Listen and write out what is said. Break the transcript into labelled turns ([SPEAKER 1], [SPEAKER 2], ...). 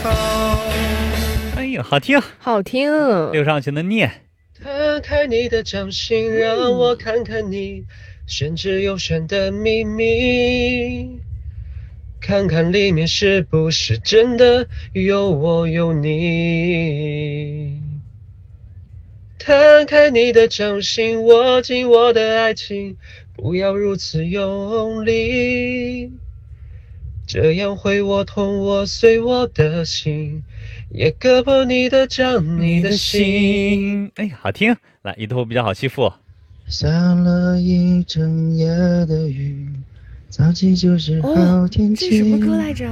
[SPEAKER 1] 哎呀，好听，
[SPEAKER 2] 好听。
[SPEAKER 1] 刘尚群的念。
[SPEAKER 3] 摊开你的掌心，让我看看你玄之又玄的秘密，看看里面是不是真的有我有你。摊开你的掌心，握紧我的爱情，不要如此用力，这样会我痛我碎我的心，也割破你的掌你的心。
[SPEAKER 1] 哎呀，好听。来，一头比较好欺负。
[SPEAKER 4] 下了一整夜的雨，早起就是好天气。
[SPEAKER 2] 这什么歌来着？